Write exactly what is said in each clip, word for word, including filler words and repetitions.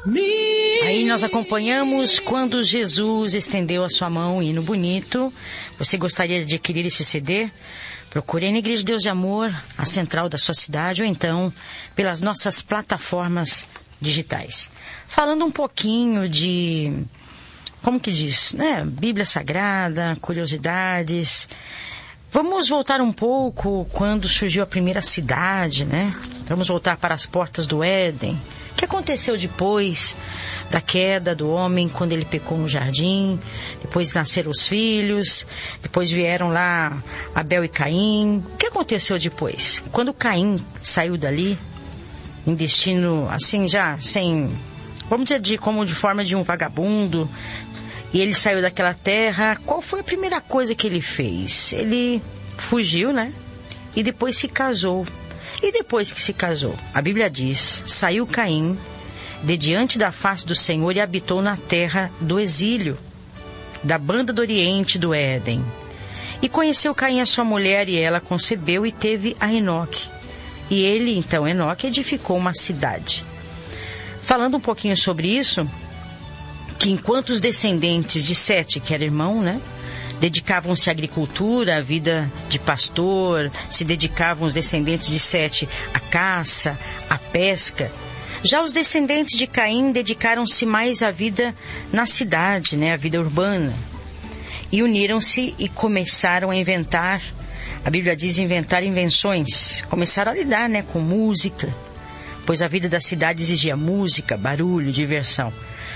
Aí nós acompanhamos Quando Jesus Estendeu a Sua Mão, hino bonito. Você gostaria de adquirir esse C D? Procure na Igreja de Deus de Amor, a central da sua cidade, ou então pelas nossas plataformas digitais. Falando um pouquinho de, como que diz, né? Bíblia Sagrada, curiosidades. Vamos voltar um pouco quando surgiu a primeira cidade, né? Vamos voltar para as portas do Éden. O que aconteceu depois da queda do homem, quando ele pecou no jardim? Depois nasceram os filhos, depois vieram lá Abel e Caim. O que aconteceu depois? Quando Caim saiu dali, em destino, assim, já sem, vamos dizer, de, como de forma de um vagabundo, e ele saiu daquela terra, qual foi a primeira coisa que ele fez? Ele fugiu, né? E depois se casou. E depois que se casou, a Bíblia diz, saiu Caim de diante da face do Senhor e habitou na terra do exílio, da banda do oriente do Éden. E conheceu Caim a sua mulher, e ela concebeu e teve a Enoque. E ele, então, Enoque, edificou uma cidade. Falando um pouquinho sobre isso, que enquanto os descendentes de Sete, que era irmão, né, dedicavam-se à agricultura, à vida de pastor, se dedicavam os descendentes de Sete à caça, à pesca. Já os descendentes de Caim dedicaram-se mais à vida na cidade, né, à vida urbana. E uniram-se e começaram a inventar, a Bíblia diz inventar invenções. Começaram a lidar, né, com música, pois a vida da cidade exigia música, barulho, diversão.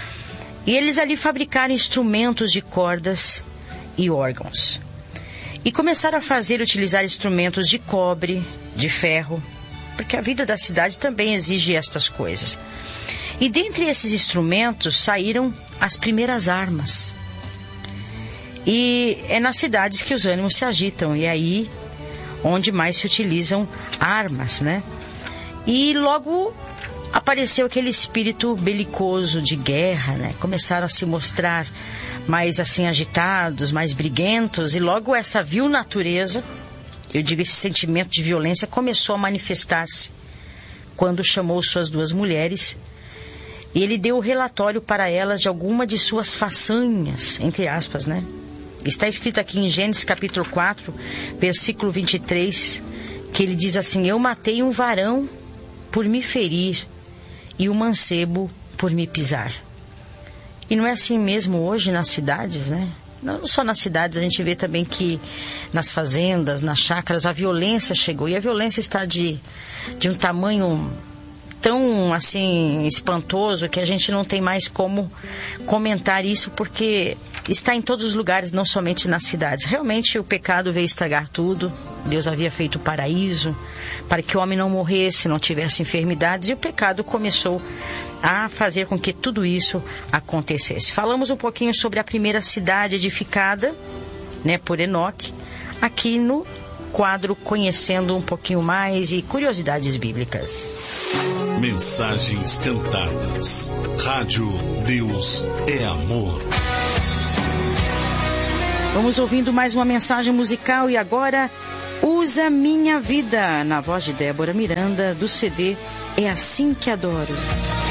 E eles ali fabricaram instrumentos de cordas e órgãos. E começaram a fazer, utilizar instrumentos de cobre, de ferro, porque a vida da cidade também exige estas coisas. E dentre esses instrumentos saíram as primeiras armas. E é nas cidades que os ânimos se agitam, e é aí onde mais se utilizam armas, né? E logo apareceu aquele espírito belicoso de guerra, né? Começaram a se mostrar mais assim agitados, mais briguentos, e logo essa vil natureza, eu digo esse sentimento de violência, começou a manifestar-se quando chamou suas duas mulheres, e ele deu o relatório para elas de alguma de suas façanhas, entre aspas, né? Está escrito aqui em Gênesis capítulo quatro, versículo vinte e três, que ele diz assim: eu matei um varão por me ferir e um mancebo por me pisar. E não é assim mesmo hoje nas cidades, né? Não só nas cidades, a gente vê também que nas fazendas, nas chácaras, a violência chegou. E a violência está de, de um tamanho tão, assim, espantoso que a gente não tem mais como comentar isso, porque está em todos os lugares, não somente nas cidades. Realmente o pecado veio estragar tudo. Deus havia feito o paraíso para que o homem não morresse, não tivesse enfermidades, e o pecado começou a fazer com que tudo isso acontecesse. Falamos um pouquinho sobre a primeira cidade edificada, né, por Enoque, aqui no quadro Conhecendo um pouquinho mais e curiosidades bíblicas. Mensagens cantadas. Rádio Deus é Amor. Vamos ouvindo mais uma mensagem musical, e agora Usa Minha Vida, na voz de Débora Miranda, do C D É Assim Que Adoro.